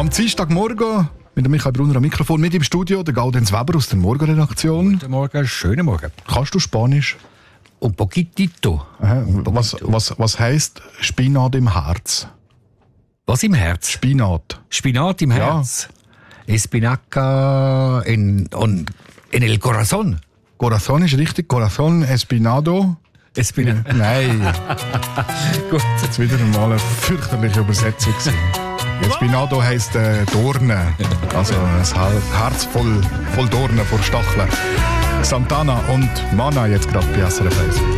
Am Dienstagmorgen mit dem Michael Brunner am Mikrofon, mit im Studio der Gaudenz Weber aus der Morgenredaktion. Guten Morgen, schönen Morgen. Kannst du Spanisch? Un poquitito. Was heisst Spinat im Herz? Was im Herz? Spinat. Spinat im Herz. Espinaca en el corazón. Corazón ist richtig. Corazón espinado. Nein. Gut. Jetzt wieder einmal eine fürchterliche Übersetzung gewesen. Espinado heisst Dornen. Also ein Herz voll Dornen vor Stacheln. Santana und Mana jetzt gerade bei SRF 1.